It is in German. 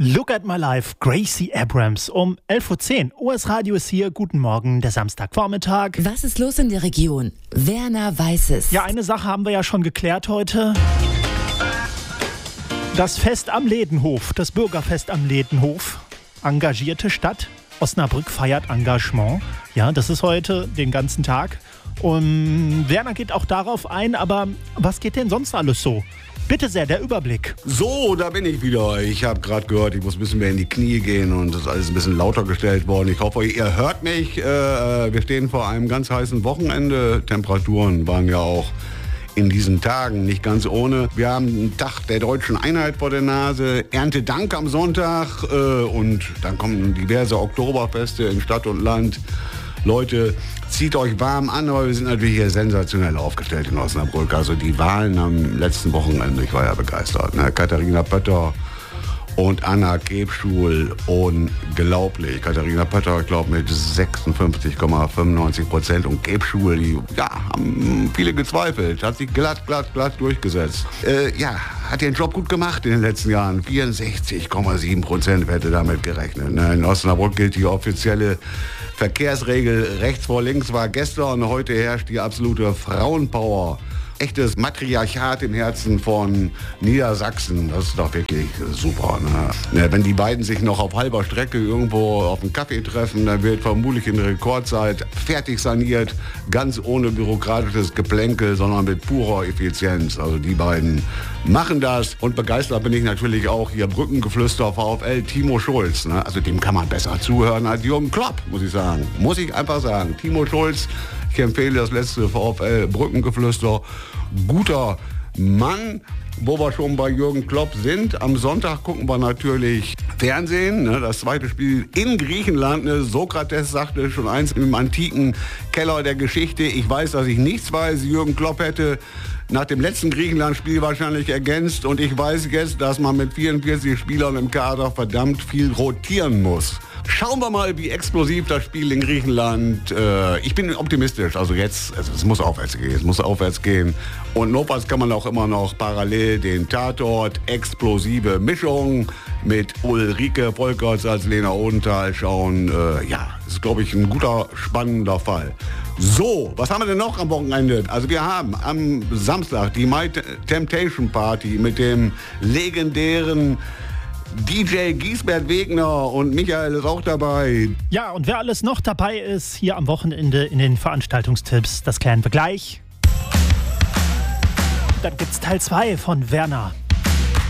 Look at my life, Gracie Abrams um 11.10 Uhr. US Radio ist hier. Guten Morgen, der Samstagvormittag. Was ist los in der Region? Werner weiß es. Ja, eine Sache haben wir ja schon geklärt heute. Das Fest am Ledenhof, das Bürgerfest am Ledenhof. Engagierte Stadt. Osnabrück feiert Engagement. Ja, das ist heute den ganzen Tag. Und Werner geht auch darauf ein, aber was geht denn sonst alles so? Bitte sehr, der Überblick. So, da bin ich wieder. Ich habe gerade gehört, ich muss ein bisschen mehr in die Knie gehen und das ist alles ein bisschen lauter gestellt worden. Ich hoffe, ihr hört mich. Wir stehen vor einem ganz heißen Wochenende. Temperaturen waren ja auch in diesen Tagen nicht ganz ohne. Wir haben einen Tag der deutschen Einheit vor der Nase, Erntedank am Sonntag und dann kommen diverse Oktoberfeste in Stadt und Land. Leute, zieht euch warm an, aber wir sind natürlich hier sensationell aufgestellt in Osnabrück. Also die Wahlen am letzten Wochenende, ich war ja begeistert. Ne? Katharina Pötter und Anna Gebschul, unglaublich. Katharina Pötter, ich glaube, mit 56,95% und Gebschul, die haben viele gezweifelt, hat sich glatt durchgesetzt. Hat ihren Job gut gemacht in den letzten Jahren. 64,7%, wer hätte damit gerechnet. Ne? In Osnabrück gilt die offizielle Verkehrsregel, rechts vor links war gestern, heute herrscht die absolute Frauenpower. Echtes Matriarchat im Herzen von Niedersachsen. Das ist doch wirklich super. Ne? Wenn die beiden sich noch auf halber Strecke irgendwo auf einen Kaffee treffen, dann wird vermutlich in Rekordzeit fertig saniert. Ganz ohne bürokratisches Geplänkel, sondern mit purer Effizienz. Also die beiden machen das. Und begeistert bin ich natürlich auch hier Brückengeflüster VfL Timo Schulz. Ne? Also dem kann man besser zuhören als Jürgen Klopp, muss ich sagen. Muss ich einfach sagen. Timo Schulz, ich empfehle das letzte VfL Brückengeflüster. Guter Mann. Wo wir schon bei Jürgen Klopp sind, am Sonntag gucken wir natürlich Fernsehen. Ne, das zweite Spiel in Griechenland. Ne, Sokrates sagte schon eins im antiken Keller der Geschichte. Ich weiß, dass ich nichts weiß. Jürgen Klopp hätte nach dem letzten Griechenland-Spiel wahrscheinlich ergänzt. Und ich weiß jetzt, dass man mit 44 Spielern im Kader verdammt viel rotieren muss. Schauen wir mal, wie explosiv das Spiel in Griechenland. Ich bin optimistisch. Also jetzt, es muss aufwärts gehen. Und notfalls kann man auch immer noch parallel den Tatort, explosive Mischung mit Ulrike Volkerts als Lena Odenthal schauen. Ist, glaube ich, ein guter, spannender Fall. So, was haben wir denn noch am Wochenende? Also wir haben am Samstag die My Temptation Party mit dem legendären DJ Giesbert Wegner und Michael ist auch dabei. Ja, und wer alles noch dabei ist, hier am Wochenende in den Veranstaltungstipps, das klären wir gleich. Dann gibt's Teil 2 von Werner.